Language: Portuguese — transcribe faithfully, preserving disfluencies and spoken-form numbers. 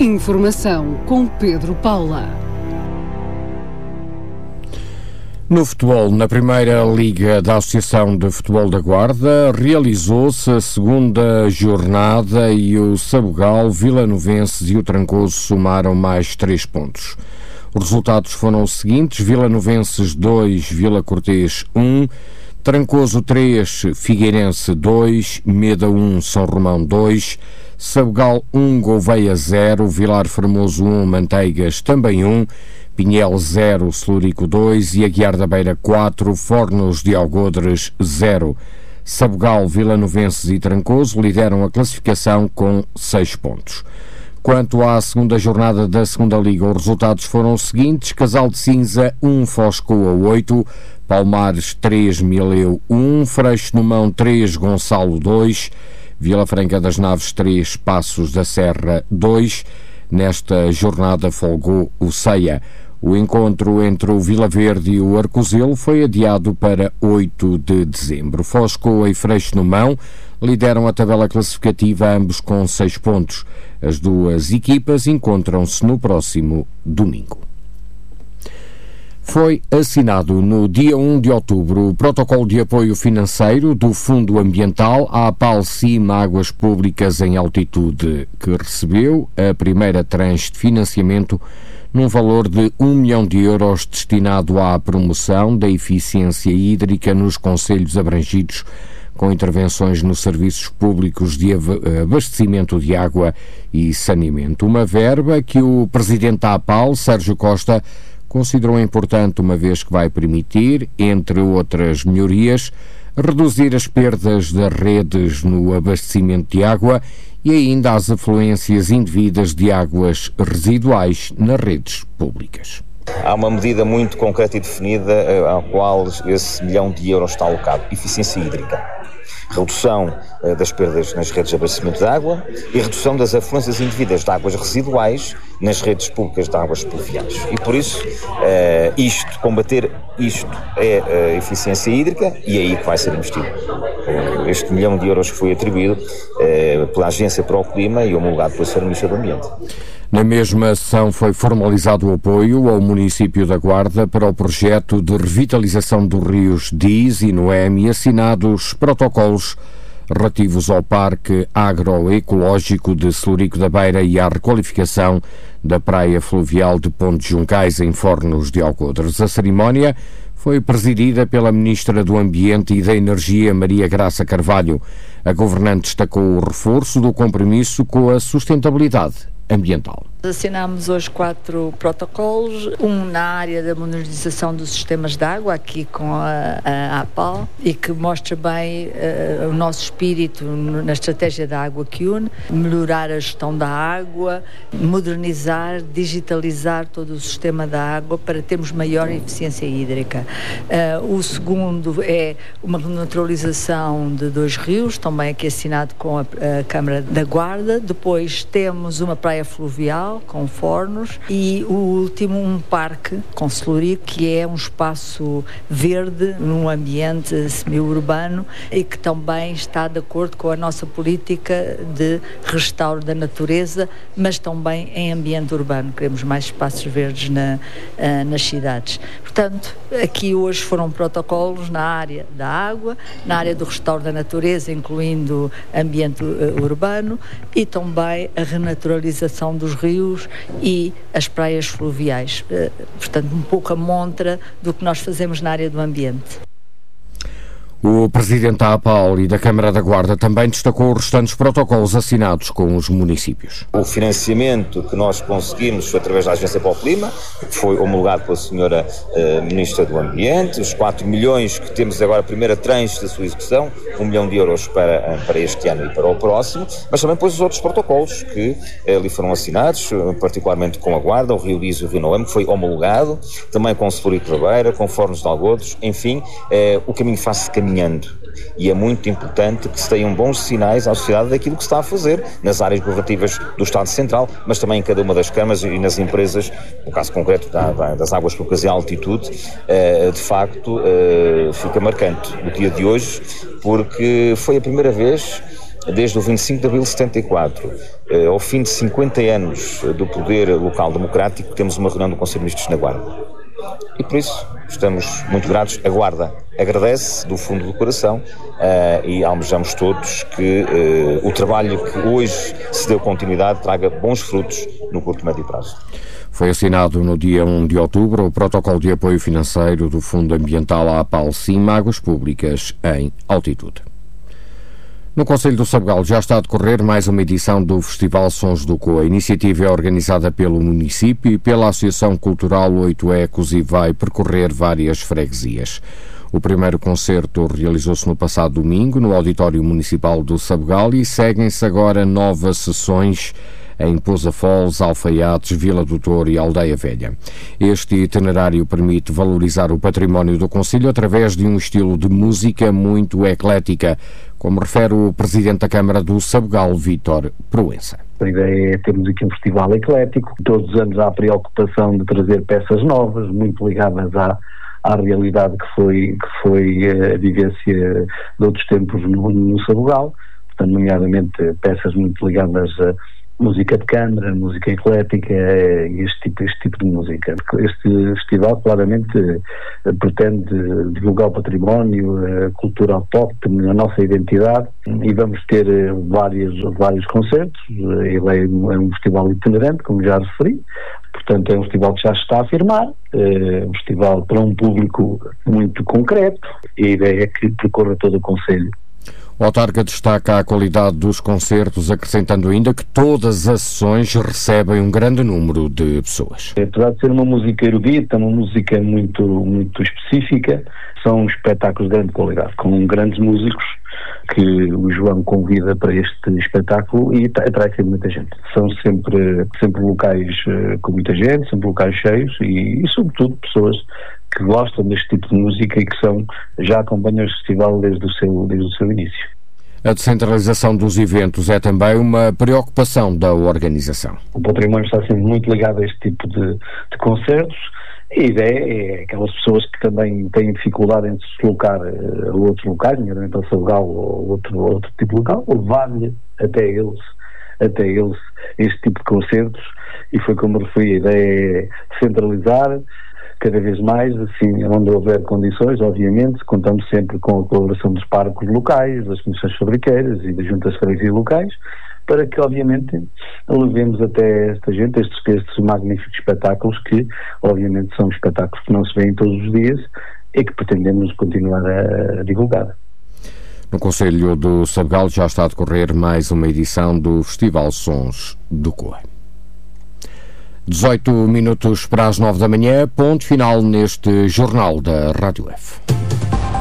Informação com Pedro Paula. No futebol, na Primeira Liga da Associação de Futebol da Guarda, realizou-se a segunda jornada e o Sabugal, Vilanovenses e o Trancoso somaram mais três pontos. Os resultados foram os seguintes: Vilanovenses dois, Vila Cortês um, Trancoso três, Figueirense dois, Meda um, São Romão dois, Sabugal um, Gouveia zero, Vilar Formoso um, Manteigas também um, Pinhel zero, Celurico dois e Aguiar da Beira quatro, Fornos de Algodres zero. Sabugal, Vilanovenses e Trancoso lideram a classificação com seis pontos. Quanto à segunda jornada da segunda Liga, os resultados foram os seguintes: Casal de Cinza um, Foscoa oito, Palmares três, Mileu um, Freixo no Mão três, Gonçalo dois, Vila Franca das Naves três, Passos da Serra dois. Nesta jornada folgou o Ceia. O encontro entre o Vila Verde e o Arcozelo foi adiado para oito de dezembro. Foscoa e Freixo no Mão lideram a tabela classificativa, ambos com seis pontos. As duas equipas encontram-se no próximo domingo. Foi assinado no dia um de outubro o protocolo de apoio financeiro do Fundo Ambiental à APAL Cima Águas Públicas em Altitude, que recebeu a primeira tranche de financiamento num valor de um milhão de euros destinado à promoção da eficiência hídrica nos concelhos abrangidos, com intervenções nos serviços públicos de abastecimento de água e saneamento. Uma verba que o presidente da APAL, Sérgio Costa, considerou importante, uma vez que vai permitir, entre outras melhorias, reduzir as perdas das redes no abastecimento de água e ainda as afluências indevidas de águas residuais nas redes públicas. Há uma medida muito concreta e definida à qual esse milhão de euros está alocado: eficiência hídrica. Redução uh, das perdas nas redes de abastecimento de água e redução das afluências indevidas de águas residuais nas redes públicas de águas pluviais. E por isso, uh, isto, combater isto é uh, eficiência hídrica, e é aí que vai ser investido. Uh, este milhão de euros que foi atribuído uh, pela Agência para o Clima e homologado pelo senhor Ministro do Ambiente. Na mesma sessão foi formalizado o apoio ao município da Guarda para o projeto de revitalização dos rios Diz e Noeme e assinados protocolos relativos ao Parque Agroecológico de Celurico da Beira e à requalificação da praia fluvial de Ponte Juncais em Fornos de Algodres. A cerimónia foi presidida pela Ministra do Ambiente e da Energia, Maria Graça Carvalho. A governante destacou o reforço do compromisso com a sustentabilidade ambiental. Assinámos hoje quatro protocolos, um na área da modernização dos sistemas de água, aqui com a, a APAL, e que mostra bem uh, o nosso espírito na estratégia da água que une, melhorar a gestão da água, modernizar, digitalizar todo o sistema da água para termos maior eficiência hídrica. Uh, o segundo é uma renaturalização de dois rios, também aqui assinado com a, a Câmara da Guarda. Depois temos uma praia fluvial com Fornos e o último um parque com Celurico, que é um espaço verde num ambiente semi-urbano e que também está de acordo com a nossa política de restauro da natureza, mas também em ambiente urbano. Queremos mais espaços verdes na, uh, nas cidades. Portanto, aqui hoje foram protocolos na área da água, na área do restauro da natureza, incluindo ambiente uh, urbano, e também a renaturalização dos rios e as praias fluviais. Portanto, um pouco a montra do que nós fazemos na área do ambiente. O presidente da APAL e da Câmara da Guarda também destacou os restantes protocolos assinados com os municípios. O financiamento que nós conseguimos foi através da Agência para o Clima, que foi homologado pela senhora uh, Ministra do Ambiente, os quatro milhões que temos agora, a primeira tranche da sua execução, um milhão de euros para, para este ano e para o próximo, mas também depois os outros protocolos que uh, ali foram assinados, uh, particularmente com a Guarda, o Rio Diz e o Rio Noeme, que foi homologado, também com o Celurico da Beira, com Fornos de Algodres, enfim, uh, o caminho faz-se caminhando. E é muito importante que se tenham bons sinais à sociedade daquilo que se está a fazer nas áreas governativas do Estado Central, mas também em cada uma das câmaras e nas empresas, no caso concreto das águas públicas em altitude, de facto fica marcante o dia de hoje, porque foi a primeira vez desde o vinte e cinco de abril de setenta e quatro, ao fim de cinquenta anos do poder local democrático, temos uma reunião do Conselho de Ministros na Guarda. E por isso estamos muito gratos. A Guarda agradece do fundo do coração uh, e almejamos todos que uh, o trabalho que hoje se deu continuidade traga bons frutos no curto e médio prazo. Foi assinado no dia primeiro de outubro o protocolo de apoio financeiro do Fundo Ambiental à APAL-CIM Águas Públicas em altitude. No Concelho do Sabugal já está a decorrer mais uma edição do Festival Sons do Coa. A iniciativa é organizada pelo município e pela Associação Cultural Oito Ecos e vai percorrer várias freguesias. O primeiro concerto realizou-se no passado domingo no Auditório Municipal do Sabugal e seguem-se agora novas sessões em Pousa Foles, Alfaiates, Vila do Touro e Aldeia Velha. Este itinerário permite valorizar o património do concelho através de um estilo de música muito eclética, como refere o Presidente da Câmara do Sabugal, Vítor Proença. A ideia é termos aqui um festival eclético. Todos os anos há a preocupação de trazer peças novas, muito ligadas à, à realidade que foi, que foi a vivência de outros tempos no, no Sabugal, portanto, nomeadamente peças muito ligadas a música de câmara, música eclética e este tipo, este tipo de música. Este festival claramente pretende divulgar o património, a cultura autóctone, a nossa identidade, e vamos ter vários, vários concertos. Ele é um festival itinerante, como já referi, portanto é um festival que já se está a afirmar, é um festival para um público muito concreto, e a ideia é que percorra todo o concelho. O autarca destaca a qualidade dos concertos, acrescentando ainda que todas as sessões recebem um grande número de pessoas. Apesar de ser uma música erudita, uma música muito, muito específica, são espetáculos de grande qualidade, com grandes músicos que o João convida para este espetáculo e atrai sempre muita gente. São sempre, sempre locais uh, com muita gente, sempre locais cheios e, e sobretudo pessoas que gostam deste tipo de música e que são, já acompanham este festival desde o seu, desde o seu início. A descentralização dos eventos é também uma preocupação da organização. O património está sempre muito ligado a este tipo de, de concertos. A ideia é aquelas pessoas que também têm dificuldade em se deslocar a outros locais, nomeadamente ao Sabugal ou outro, outro tipo de local, levar-lhe até eles, até eles este tipo de concertos, e foi como referi, a ideia é centralizar cada vez mais, assim, onde houver condições, obviamente, contamos sempre com a colaboração dos parques locais, das comissões fabriqueiras e das juntas freguesias locais, para que, obviamente, levemos até esta gente, estes, estes magníficos espetáculos que, obviamente, são espetáculos que não se veem todos os dias e que pretendemos continuar a, a divulgar. No Concelho do Sabugal já está a decorrer mais uma edição do Festival Sons do Coa. dezoito minutos para as nove da manhã, ponto final neste Jornal da Rádio F.